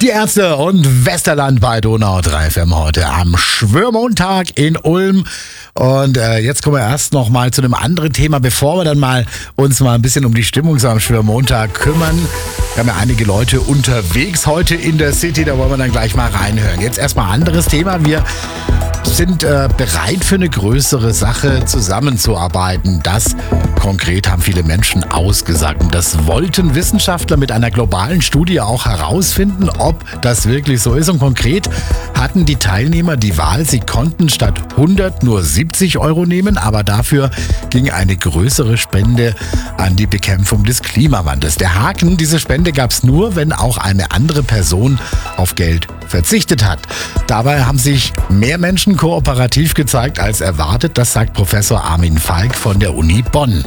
Die Ärzte und Westerland bei Donau 3 FM heute am Schwörmontag in Ulm. Und jetzt kommen wir erst noch mal zu einem anderen Thema, bevor wir dann uns mal ein bisschen um die Stimmung so am Schwörmontag kümmern. Wir haben ja einige Leute unterwegs heute in der City, da wollen wir dann gleich mal reinhören. Jetzt erstmal anderes Thema. Wir sind bereit für eine größere Sache zusammenzuarbeiten. Das konkret haben viele Menschen ausgesagt. Und das wollten Wissenschaftler mit einer globalen Studie auch herausfinden, ob das wirklich so ist. Und konkret hatten die Teilnehmer die Wahl, sie konnten statt 100 nur 70 Euro nehmen, aber dafür ging eine größere Spende an die Bekämpfung des Klimawandels. Der Haken, diese Spende gab es nur, wenn auch eine andere Person auf Geld verzichtet hat. Dabei haben sich mehr Menschen kooperativ gezeigt als erwartet. Das sagt Professor Armin Falk von der Uni Bonn.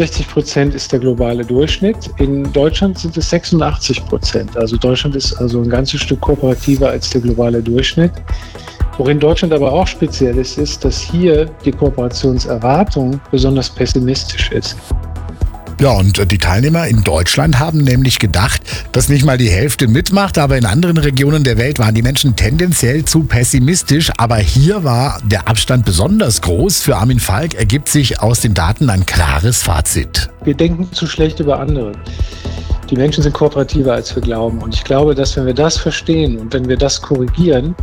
69% ist der globale Durchschnitt. In Deutschland sind es 86%. Also Deutschland ist also ein ganzes Stück kooperativer als der globale Durchschnitt. Worin Deutschland aber auch speziell ist, dass hier die Kooperationserwartung besonders pessimistisch ist. Ja, und die Teilnehmer in Deutschland haben nämlich gedacht, dass nicht mal die Hälfte mitmacht, aber in anderen Regionen der Welt waren die Menschen tendenziell zu pessimistisch. Aber hier war der Abstand besonders groß. Für Armin Falk ergibt sich aus den Daten ein klares Fazit. Wir denken zu schlecht über andere. Die Menschen sind kooperativer, als wir glauben. Und ich glaube, dass wenn wir das verstehen und wenn wir das korrigieren,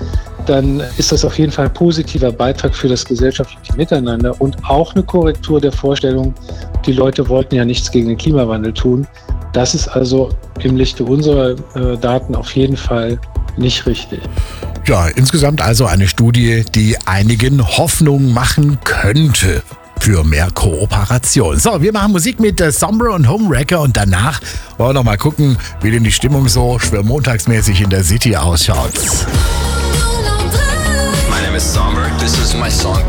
dann ist das auf jeden Fall ein positiver Beitrag für das gesellschaftliche Miteinander und auch eine Korrektur der Vorstellung, die Leute wollten ja nichts gegen den Klimawandel tun. Das ist also im Lichte unserer Daten auf jeden Fall nicht richtig. Ja, insgesamt also eine Studie, die einigen Hoffnung machen könnte für mehr Kooperation. So, wir machen Musik mit Sombra und Homewrecker und danach wollen wir noch mal gucken, wie denn die Stimmung so schwörmontagsmäßig in der City ausschaut. My name is Summer. This is my song.